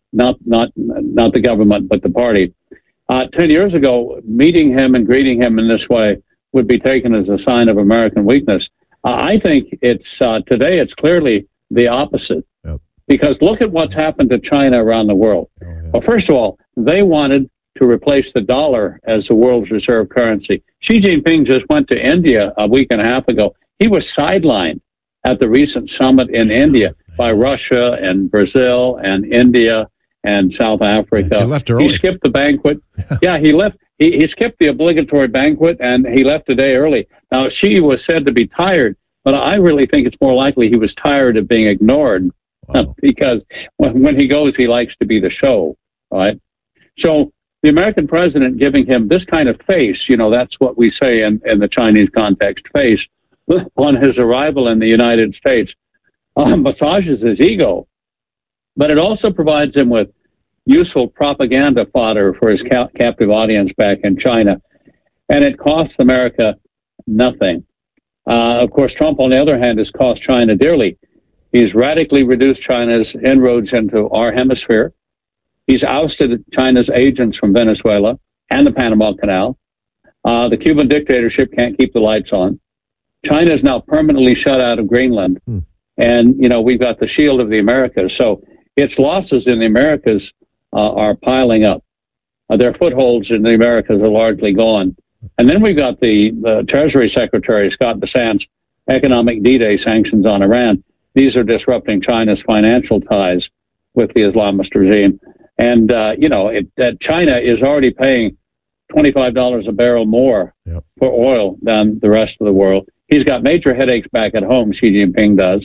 the government, but the party. 10 years ago, meeting him and greeting him in this way would be taken as a sign of American weakness. I think today it's clearly the opposite. Yep. Because look at what's happened to China around the world. Oh, yeah. Well, first of all, they wanted to replace the dollar as the world's reserve currency. Xi Jinping just went to India a week and a half ago. He was sidelined at the recent summit in India by Russia and Brazil and India and South Africa. He left early. He skipped the banquet. Yeah, he left. He skipped the obligatory banquet, and he left a day early. Now, Xi was said to be tired, but I really think it's more likely he was tired of being ignored. Wow. Because when he goes, he likes to be the show, right? So the American president giving him this kind of face, that's what we say in the Chinese context, face, on his arrival in the United States, massages his ego. But it also provides him with useful propaganda fodder for his captive audience back in China. And it costs America nothing. Of course, Trump, on the other hand, has cost China dearly. He's radically reduced China's inroads into our hemisphere. He's ousted China's agents from Venezuela and the Panama Canal. The Cuban dictatorship can't keep the lights on. China is now permanently shut out of Greenland. And, we've got the shield of the Americas. So its losses in the Americas are piling up. Their footholds in the Americas are largely gone. And then we've got the Treasury Secretary, Scott Bessant's economic D-Day sanctions on Iran. These are disrupting China's financial ties with the Islamist regime. And, China is already paying $25 a barrel more for oil than the rest of the world. He's got major headaches back at home, Xi Jinping does.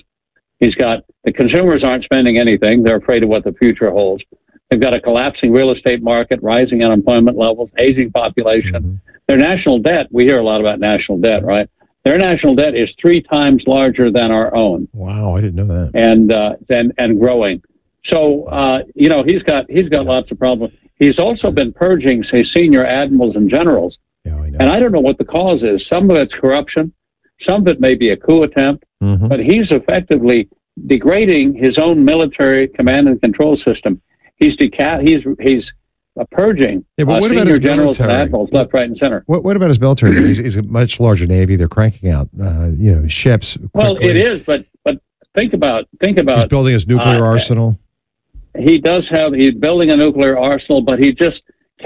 The consumers aren't spending anything. They're afraid of what the future holds. They've got a collapsing real estate market, rising unemployment levels, aging population. Mm-hmm. Their national debt, we hear a lot about national debt, right? Their national debt is 3 times larger than our own. Wow, I didn't know that. And growing. So, he's got lots of problems. He's also been purging, say, senior admirals and generals. Yeah, I know. And I don't know what the cause is. Some of it's corruption. Some of it may be a coup attempt. Mm-hmm. But he's effectively degrading his own military command and control system. He's purging senior generals and admirals left, right, and center. What about his military? He's a much larger Navy. They're cranking out, ships quickly. Well, it is, but think about. He's building his nuclear arsenal. He's building a nuclear arsenal, but he just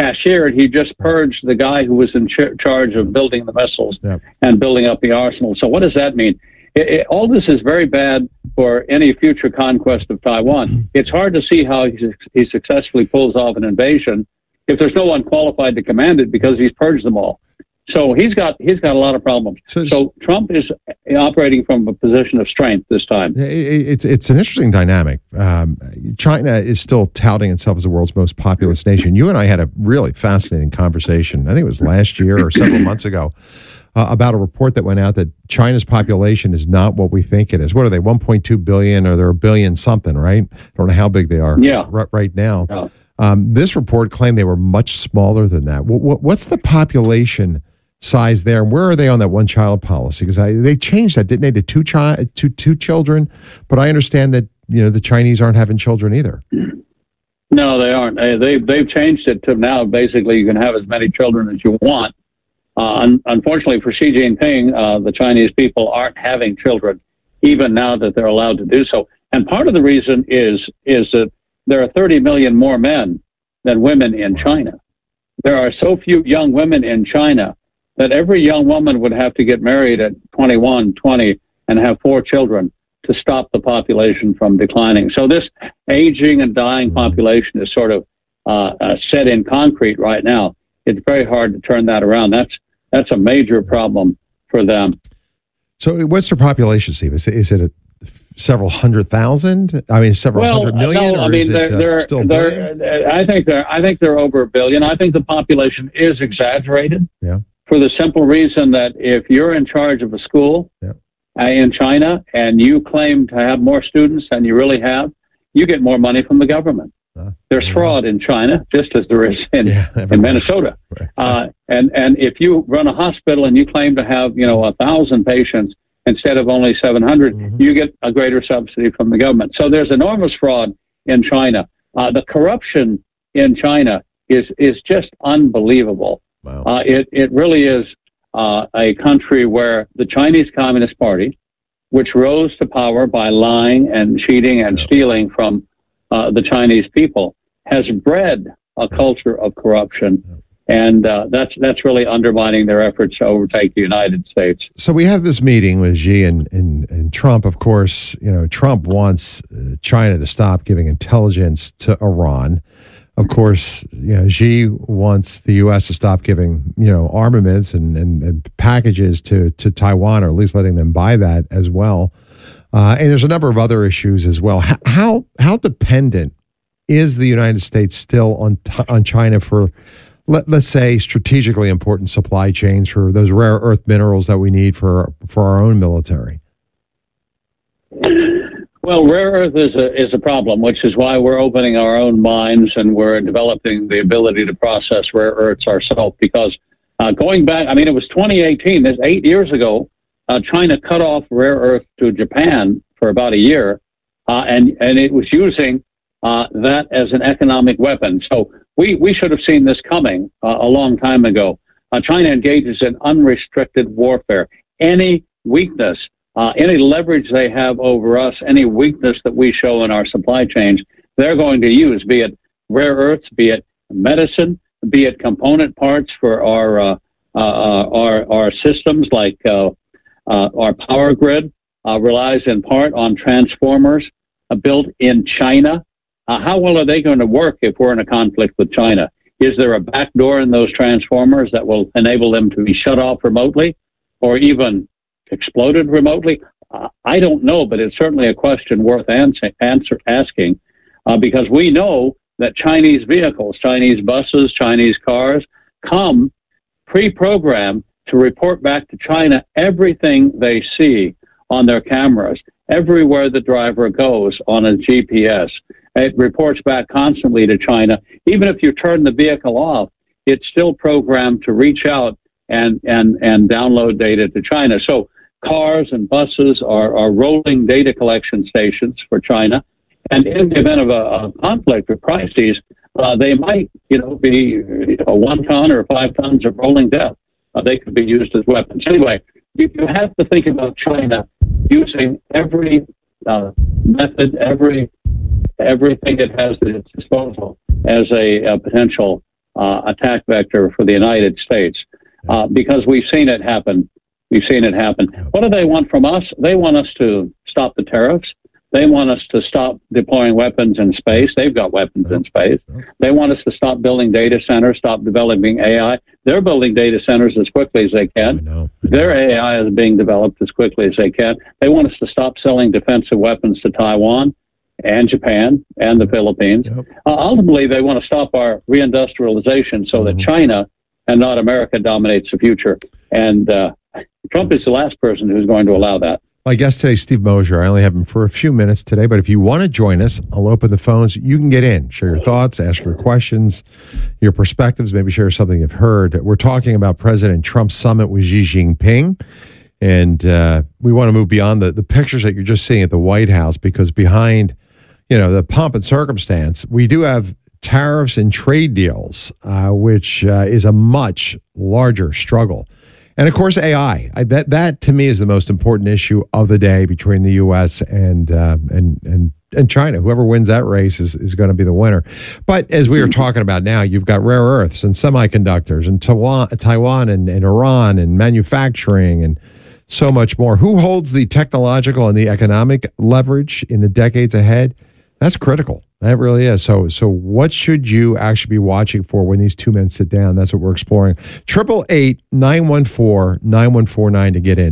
purged the guy who was in charge of building the missiles and building up the arsenal. So what does that mean? All this is very bad for any future conquest of Taiwan. It's hard to see how he successfully pulls off an invasion if there's no one qualified to command it, because he's purged them all. So he's got a lot of problems. So Trump is operating from a position of strength this time. It's an interesting dynamic. China is still touting itself as the world's most populous nation. You and I had a really fascinating conversation, I think it was last year or several months ago, about a report that went out that China's population is not what we think it is. What are they, 1.2 billion, or they're a billion something, right? I don't know how big they are right now. Yeah. This report claimed they were much smaller than that. What's the population size there? And where are they on that one-child policy? Because they changed that, didn't they, to two children? But I understand that the Chinese aren't having children either. No, they aren't. They've changed it to now basically you can have as many children as you want. Unfortunately for Xi Jinping, the Chinese people aren't having children, even now that they're allowed to do so. And part of the reason is that there are 30 million more men than women in China. There are so few young women in China that every young woman would have to get married at 21, 20, and have 4 children to stop the population from declining. So this aging and dying population is sort of set in concrete right now. It's very hard to turn that around. That's a major problem for them. So what's their population, Steve? Is it several hundred thousand? I mean, several hundred million? No, I mean, I think they're over 1 billion. I think the population is exaggerated. Yeah. For the simple reason that if you're in charge of a school in China and you claim to have more students than you really have, you get more money from the government. There's fraud in China, just as there is in Minnesota. Right. And if you run a hospital and you claim to have 1,000 patients instead of only 700, you get a greater subsidy from the government. So there's enormous fraud in China. The corruption in China is just unbelievable. Wow. It really is a country where the Chinese Communist Party, which rose to power by lying and cheating and stealing from the Chinese people, has bred a culture of corruption, and that's really undermining their efforts to overtake the United States. So we have this meeting with Xi and Trump. Of course, Trump wants China to stop giving intelligence to Iran. Of course, Xi wants the U.S. to stop giving, armaments and packages to Taiwan, or at least letting them buy that as well. And there's a number of other issues as well. How dependent is the United States still on China for, let's say, strategically important supply chains for those rare earth minerals that we need for our own military? Well, rare earth is a problem, which is why we're opening our own mines and we're developing the ability to process rare earths ourselves. Because going back, it was 2018, that's 8 years ago, China cut off rare earth to Japan for about a year, and it was using that as an economic weapon. So we should have seen this coming a long time ago. China engages in unrestricted warfare. Any weakness, any leverage they have over us, any weakness that we show in our supply chains, they're going to use, be it rare earths, be it medicine, be it component parts for our systems, like our power grid relies in part on transformers built in China. How well are they going to work if we're in a conflict with China? Is there a backdoor in those transformers that will enable them to be shut off remotely or even exploded remotely? I don't know, but it's certainly a question worth asking because we know that Chinese vehicles, Chinese buses, Chinese cars come pre-programmed to report back to China everything they see on their cameras, everywhere the driver goes on a GPS. It reports back constantly to China. Even if you turn the vehicle off, it's still programmed to reach out and download data to China. So cars and buses are rolling data collection stations for China. And in the event of a conflict or crises, they might, be 1 ton or 5 tons of rolling death. They could be used as weapons. Anyway, you have to think about China using every method, everything it has at its disposal as a potential attack vector for the United States, because we've seen it happen. What do they want from us? They want us to stop the tariffs. They want us to stop deploying weapons in space. They've got weapons in space. They want us to stop building data centers, stop developing AI. They're building data centers as quickly as they can. Their AI is being developed as quickly as they can. They want us to stop selling defensive weapons to Taiwan and Japan and the Philippines. Ultimately, they want to stop our reindustrialization so that China and not America dominates the future. And Trump is the last person who's going to allow that. My guest today, Steve Mosher. I only have him for a few minutes today, but if you want to join us, I'll open the phones. You can get in, share your thoughts, ask your questions, your perspectives, maybe share something you've heard. We're talking about President Trump's summit with Xi Jinping, and we want to move beyond the pictures that you're just seeing at the White House, because behind, the pomp and circumstance, we do have tariffs and trade deals, which is a much larger struggle. And of course, AI. That to me is the most important issue of the day between the U.S. and China. Whoever wins that race is going to be the winner. But as we are talking about now, you've got rare earths and semiconductors and Taiwan and Iran and manufacturing and so much more. Who holds the technological and the economic leverage in the decades ahead? That's critical. That really is. So what should you actually be watching for when these two men sit down? That's what we're exploring. 888-914-9149 to get in.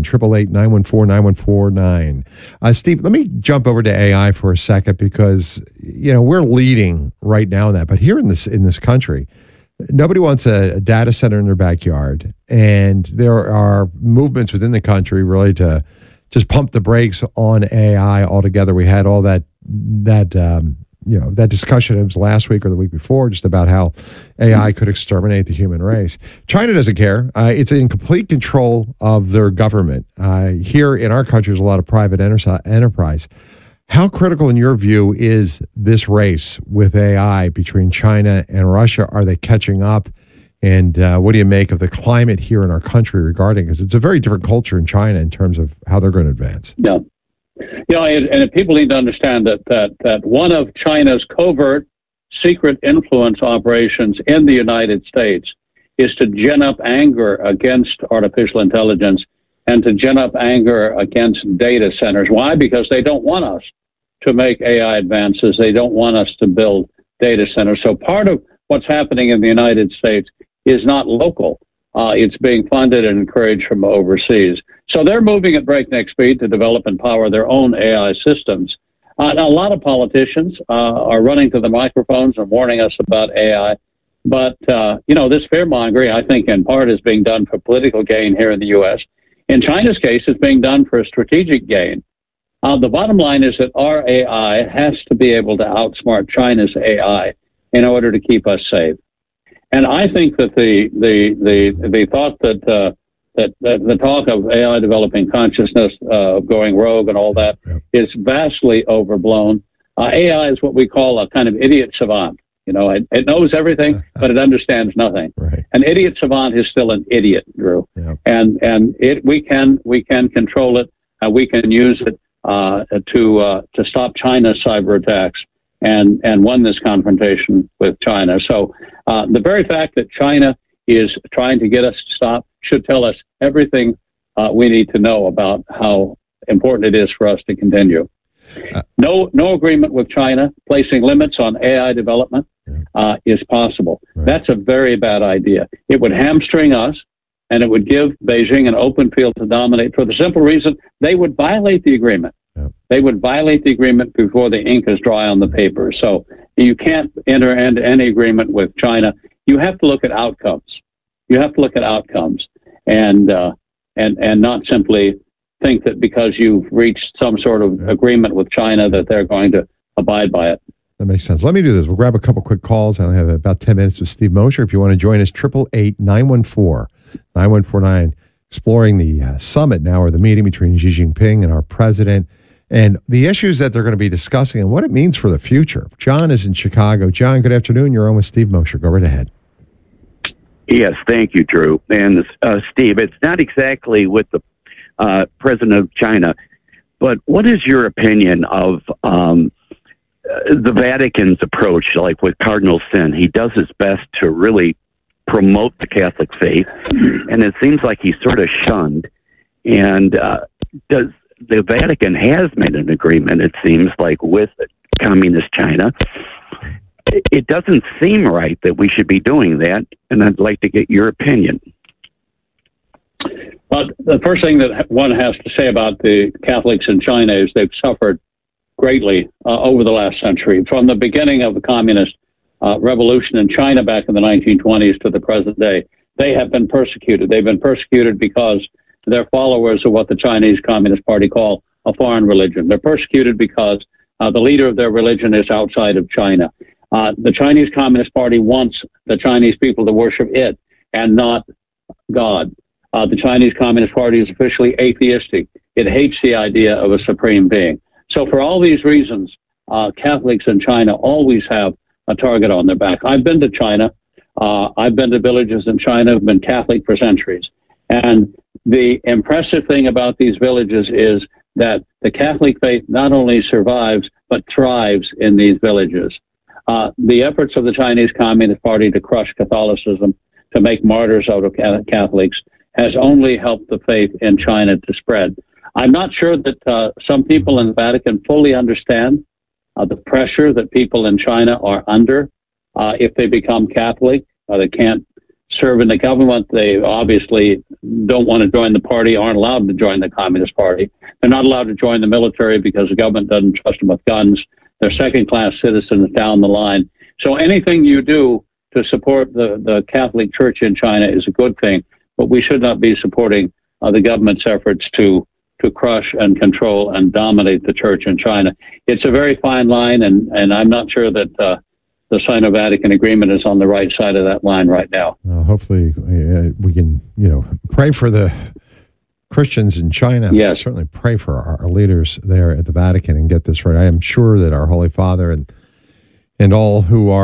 888-914-9149. Steve, let me jump over to AI for a second, because we're leading right now in that. But here in this country, nobody wants a data center in their backyard, and there are movements within the country really to just pump the brakes on AI altogether. We had all that discussion, it was last week or the week before, just about how AI could exterminate the human race. China doesn't care. It's in complete control of their government. Here in our country, there's a lot of private enterprise. How critical, in your view, is this race with AI between China and Russia? Are they catching up? And what do you make of the climate here in our country regarding, because it's a very different culture in China in terms of how they're going to advance? Yeah. And people need to understand that one of China's covert secret influence operations in the United States is to gin up anger against artificial intelligence and to gin up anger against data centers. Why? Because they don't want us to make AI advances. They don't want us to build data centers. So part of what's happening in the United States is not local. It's being funded and encouraged from overseas. So they're moving at breakneck speed to develop and power their own AI systems. Now, a lot of politicians are running to the microphones and warning us about AI. But, this fear-mongering, I think, in part is being done for political gain here in the U.S. In China's case, it's being done for a strategic gain. The bottom line is that our AI has to be able to outsmart China's AI in order to keep us safe. And I think that the thought that the talk of AI developing consciousness, of going rogue and all that is vastly overblown. AI is what we call a kind of idiot savant. It knows everything, but it understands nothing. Right. An idiot savant is still an idiot, Drew. Yeah. And we can control it. We can use it to stop China's cyber attacks and win this confrontation with China. So the very fact that China is trying to get us to stop should tell us everything we need to know about how important it is for us to continue. No agreement with China placing limits on AI development is possible. Right. That's a very bad idea. It would hamstring us, and it would give Beijing an open field to dominate for the simple reason they would violate the agreement. Yeah. They would violate the agreement before the ink is dry on the paper. So you can't enter into any agreement with China. You have to look at outcomes. And not simply think that because you've reached some sort of agreement with China that they're going to abide by it. That makes sense. Let me do this. We'll grab a couple quick calls. I only have about 10 minutes with Steve Mosher. If you want to join us, 888-914-9149, exploring the summit now, or the meeting between Xi Jinping and our president, and the issues that they're going to be discussing and what it means for the future. John is in Chicago. John, good afternoon. You're on with Steve Mosher. Go right ahead. Yes, thank you, Drew. And Steve, it's not exactly with the president of China, but what is your opinion of the Vatican's approach, like with Cardinal Sin? He does his best to really promote the Catholic faith, and it seems like he's sort of shunned. And does the Vatican has made an agreement, it seems like, with communist China. It doesn't seem right that we should be doing that, and I'd like to get your opinion. The first thing that one has to say about the Catholics in China is they've suffered greatly over the last century. From the beginning of the communist revolution in China back in the 1920s to the present day, they have been persecuted. They've been persecuted because they're followers of what the Chinese Communist Party call a foreign religion. They're persecuted because the leader of their religion is outside of China. The Chinese Communist Party wants the Chinese people to worship it and not God. The Chinese Communist Party is officially atheistic. It hates the idea of a supreme being. So for all these reasons, Catholics in China always have a target on their back. I've been to China. I've been to villages in China. I've been Catholic for centuries. And the impressive thing about these villages is that the Catholic faith not only survives, but thrives in these villages. The efforts of the Chinese Communist Party to crush Catholicism, to make martyrs out of Catholics, has only helped the faith in China to spread. I'm not sure that some people in the Vatican fully understand the pressure that people in China are under if they become Catholic. They can't serve in the government. They obviously don't want to join the party, aren't allowed to join the Communist Party. They're not allowed to join the military because the government doesn't trust them with guns. They're second-class citizens down the line. So anything you do to support the Catholic Church in China is a good thing, but we should not be supporting the government's efforts to crush and control and dominate the church in China. It's a very fine line, and I'm not sure that the Sino-Vatican agreement is on the right side of that line right now. Hopefully we can, pray for the Christians in China. Yes. Certainly pray for our leaders there at the Vatican and get this right. I am sure that our Holy Father and all who are